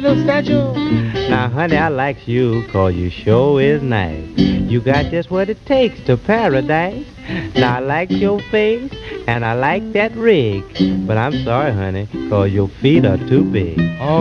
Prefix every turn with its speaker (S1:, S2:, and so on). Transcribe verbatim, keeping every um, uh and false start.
S1: Little statue. Now, honey, I likes you 'cause you sure is nice. You got just what it takes to paradise. Now, I like your face and I like that rig. But I'm sorry, honey, 'cause your feet are too big.
S2: Oh,